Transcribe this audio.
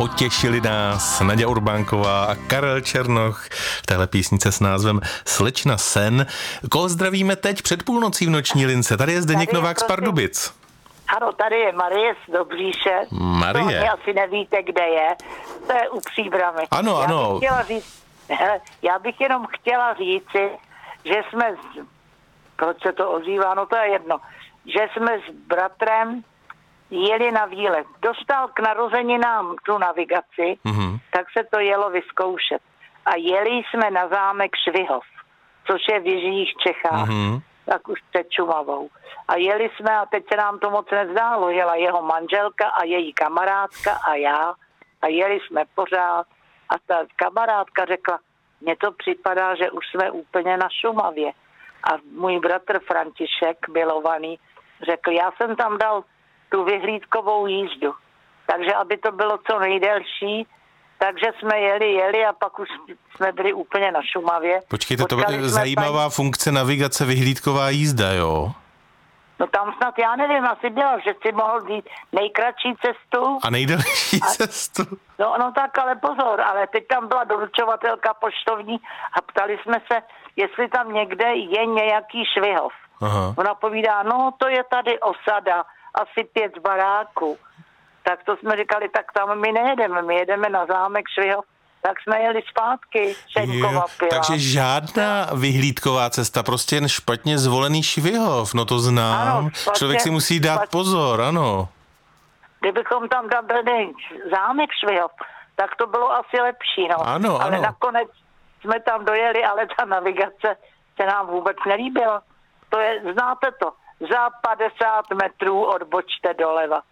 Potěšili nás Naďa Urbánková a Karel Černoch v téhle písnice s názvem Slečna Sen. Koho zdravíme teď před půlnocí v noční lince? Tady je Zdeněk Novák z Pardubic. Ano, tady je Marie z Dobříše. Marie. To asi nevíte, kde je. To je u Příbramy. Ano, ano. Já bych jenom chtěla říci, že jsme, proč se to ozývá, no to je jedno, že jsme s bratrem jeli na výlet. Dostal k narozeninám tu navigaci, tak se to jelo vyzkoušet. A jeli jsme na zámek Švihov, což je v jižních Čechách, tak už před Šumavou. A jeli jsme a teď se nám to moc nezdálo. Jela jeho manželka a její kamarádka a já. A jeli jsme pořád. A ta kamarádka řekla, mně to připadá, že už jsme úplně na Šumavě. A můj bratr František, milovaný, řekl, já jsem tam dal tu vyhlídkovou jízdu. Takže aby to bylo co nejdelší, takže jsme jeli a pak už jsme byli úplně na Šumavě. Počkejte, to je zajímavá funkce navigace vyhlídková jízda, jo? No tam snad, já nevím, asi bylo, že si mohl jít nejkratší cestu. A nejdelší cestu. No tak ale pozor, ale teď tam byla doručovatelka poštovní a ptali jsme se, jestli tam někde je nějaký Švihov. Aha. Ona povídá, no to je tady osada, asi 5 baráků. Tak to jsme říkali, tak tam my nejedeme, my jedeme na zámek Švihov. Tak jsme jeli zpátky, Šenkova pila. Takže žádná vyhlídková cesta, prostě jen špatně zvolený Švihov, no to znám. Ano, člověk si musí dát pozor, ano. Kdybychom tam dali zámek Švihov, tak to bylo asi lepší, no. Ano, ale nakonec jsme tam dojeli, ale ta navigace se nám vůbec nelíbila. To je, znáte to, za 50 metrů odbočte doleva.